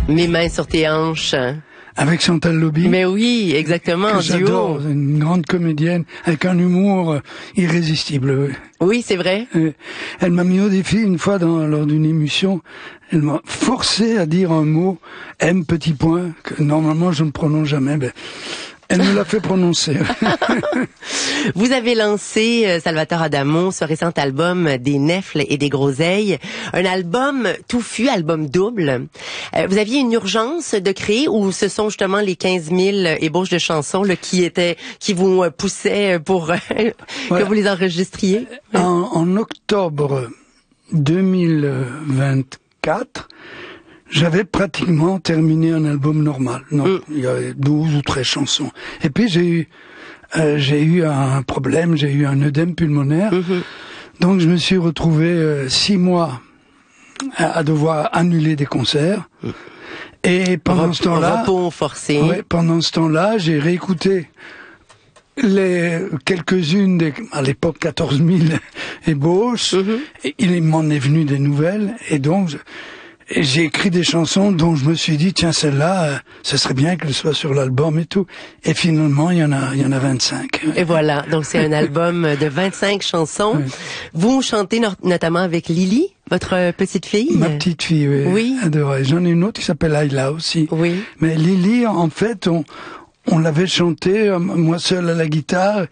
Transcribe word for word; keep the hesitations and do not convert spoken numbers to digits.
Mes mains sur tes hanches. Avec Chantal Lobby. Mais oui, exactement, en duo. J'adore, une grande comédienne avec un humour irrésistible. Oui, c'est vrai. Elle m'a mis au défi une fois dans, lors d'une émission. Elle m'a forcé à dire un mot, M petit point, que normalement je ne prononce jamais. Ben, elle me l'a fait prononcer. Vous avez lancé, euh, Salvatore Adamo, ce récent album des Nèfles et des Groseilles, un album touffu, album double. Euh, vous aviez une urgence de créer ou ce sont justement les quinze mille ébauches de chansons là, qui étaient, qui vous poussaient pour euh, voilà. que vous les enregistriez? En, en octobre deux mille vingt-quatre, j'avais pratiquement terminé un album normal. Non, mm. il y avait douze ou treize chansons. Et puis j'ai eu, euh, j'ai eu un problème, j'ai eu un œdème pulmonaire. Mm-hmm. Donc je me suis retrouvé euh, six mois à, à devoir annuler des concerts. Mm. Et pendant Rep- ce temps-là, repos forcé. Ouais, pendant ce temps-là, j'ai réécouté les quelques-unes des, à l'époque quatorze mille ébauches. Mm-hmm. Et il m'en est venu des nouvelles. Et donc je, Et j'ai écrit des chansons dont je me suis dit, tiens, celle-là, euh, ce serait bien qu'elle soit sur l'album et tout. Et finalement, il y en a, il y en a vingt-cinq. Et voilà. Donc, c'est un album de vingt-cinq chansons. Oui. Vous chantez no- notamment avec Lily, votre petite fille. Ma petite fille, oui. Oui. Adorée. J'en ai une autre qui s'appelle Ayla aussi. Oui. Mais Lily, en fait, on, on l'avait chantée, moi seul à la guitare,